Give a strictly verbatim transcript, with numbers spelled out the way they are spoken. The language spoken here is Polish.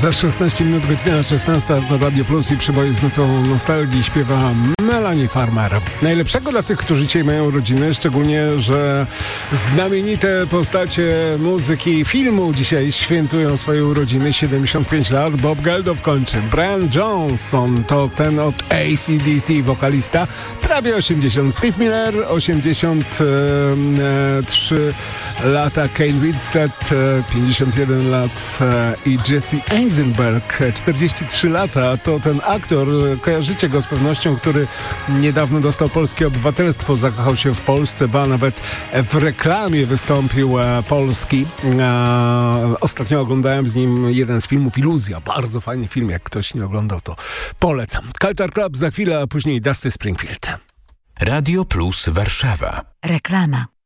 Za szesnaście minut, godzina szesnasta, to Radio Plus i Przeboje z nutą nostalgii śpiewa Melanie Farmer. Najlepszego dla tych, którzy dzisiaj mają rodziny, szczególnie, że znamienite postacie muzyki i filmu dzisiaj świętują swoje urodziny. siedemdziesiąt pięć lat, Bob Geldof kończy. Brian Johnson to ten od A C D C, wokalista, prawie osiemdziesiąt. Steve Miller, osiemdziesiąt trzy lata. Kate Winslet, pięćdziesiąt jeden lat i Jesse Eisenberg, czterdzieści trzy lata. To ten aktor, kojarzycie go z pewnością, który niedawno dostał polskie obywatelstwo, zakochał się w Polsce, ba nawet w reklamie wystąpił Polski. Ostatnio oglądałem z nim jeden z filmów, Iluzja. Bardzo fajny film, jak ktoś nie oglądał, to polecam. Culture Club za chwilę, a później Dusty Springfield. Radio Plus Warszawa. Reklama.